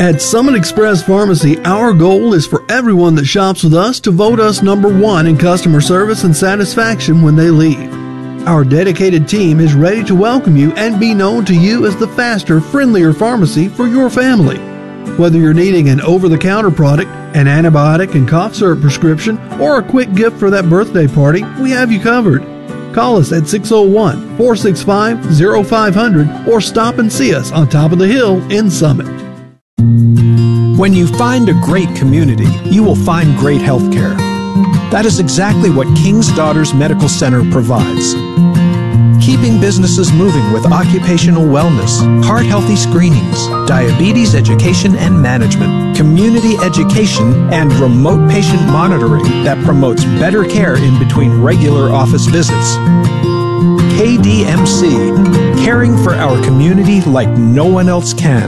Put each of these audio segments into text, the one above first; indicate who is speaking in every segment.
Speaker 1: At Summit Express Pharmacy, our goal is for everyone that shops with us to vote us number one in customer service and satisfaction when they leave. Our dedicated team is ready to welcome you and be known to you as the faster, friendlier pharmacy for your family. Whether you're needing an over-the-counter product, an antibiotic and cough syrup prescription, or a quick gift for that birthday party, we have you covered. Call us at 601-465-0500 or stop and see us on top of the hill in Summit.
Speaker 2: When you find a great community, you will find great health care. That is exactly what King's Daughters Medical Center provides. Keeping businesses moving with occupational wellness, heart-healthy screenings, diabetes education and management, community education, and remote patient monitoring that promotes better care in between regular office visits. KDMC, caring for our community like no one else can.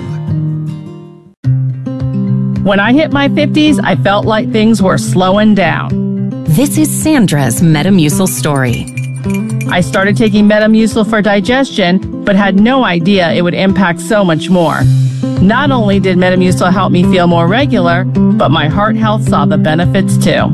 Speaker 3: When I hit my 50s, I felt like things were slowing down.
Speaker 4: This is Sandra's Metamucil story.
Speaker 3: I started taking Metamucil for digestion, but had no idea it would impact so much more. Not only did Metamucil help me feel more regular, but my heart health saw the benefits too.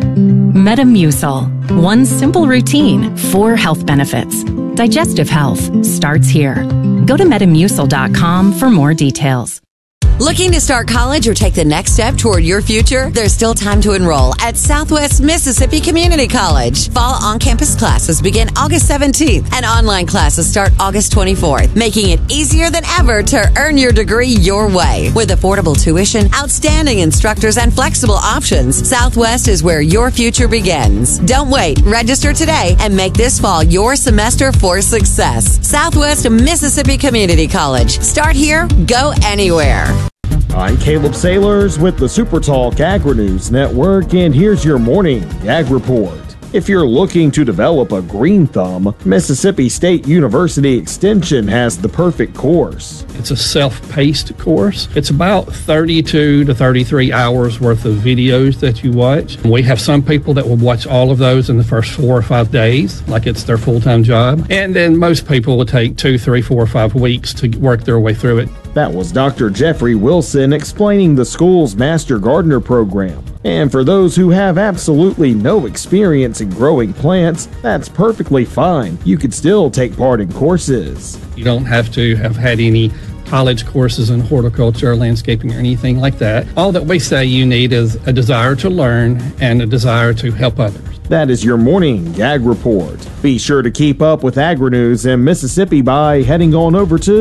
Speaker 4: Metamucil. One simple routine, 4 health benefits. Digestive health starts here. Go to Metamucil.com for more details.
Speaker 5: Looking to start college or take the next step toward your future? There's still time to enroll at Southwest Mississippi Community College. Fall on-campus classes begin August 17th and online classes start August 24th, making it easier than ever to earn your degree your way. With affordable tuition, outstanding instructors, and flexible options, Southwest is where your future begins. Don't wait. Register today and make this fall your semester for success. Southwest Mississippi Community College. Start here, go anywhere.
Speaker 6: I'm Caleb Sailors with the Super Talk Agri-News Network, and here's your morning Ag Report. If you're looking to develop a green thumb, Mississippi State University Extension has the perfect course.
Speaker 7: It's a self-paced course. It's about 32 to 33 hours worth of videos that you watch. We have some people that will watch all of those in the first 4 or 5 days, like it's their full-time job. And then most people will take 2, 3, 4, or 5 weeks to work their way through it.
Speaker 6: That was Dr. Jeffrey Wilson explaining the school's Master Gardener program. And for those who have absolutely no experience in growing plants, that's perfectly fine. You could still take part in courses.
Speaker 7: You don't have to have had any college courses in horticulture, landscaping, or anything like that. All that we say you need is a desire to learn and a desire to help others.
Speaker 6: That is your morning Ag Report. Be sure to keep up with Agri-News in Mississippi by heading on over to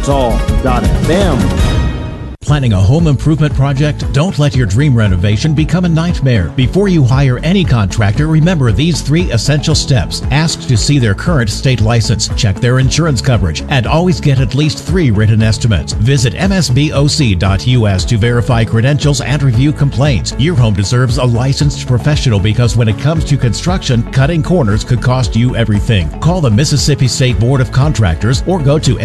Speaker 6: supertalk.fm.
Speaker 8: Planning a home improvement project? Don't let your dream renovation become a nightmare. Before you hire any contractor, remember these 3 essential steps. Ask to see their current state license, check their insurance coverage, and always get at least 3 written estimates. Visit msboc.us to verify credentials and review complaints. Your home deserves a licensed professional because when it comes to construction, cutting corners could cost you everything. Call the Mississippi State Board of Contractors or go to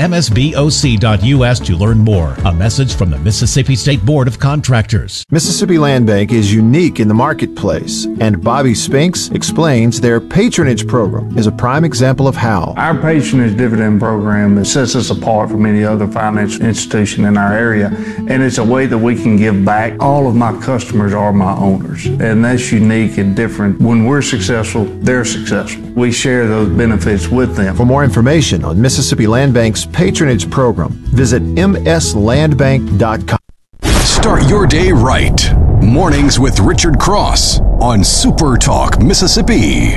Speaker 8: msboc.us to learn more. A message from the Mississippi State Board of Contractors.
Speaker 9: Mississippi Land Bank is unique in the marketplace, and Bobby Spinks explains their patronage program is a prime example of how.
Speaker 10: Our patronage dividend program sets us apart from any other financial institution in our area, and it's a way that we can give back. All of my customers are my owners, and that's unique and different. When we're successful, they're successful. We share those benefits with them.
Speaker 9: For more information on Mississippi Land Bank's patronage program, visit mslandbank.com.
Speaker 11: Start your day right. Mornings with Richard Cross on Super Talk Mississippi.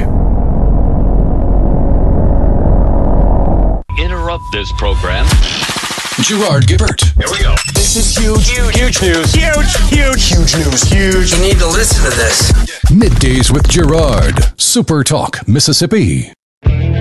Speaker 12: Interrupt this program.
Speaker 11: Gerard Gibbert.
Speaker 12: Here we go.
Speaker 13: This is huge news. Huge news. You need to listen to this.
Speaker 11: Middays with Gerard. Super Talk Mississippi.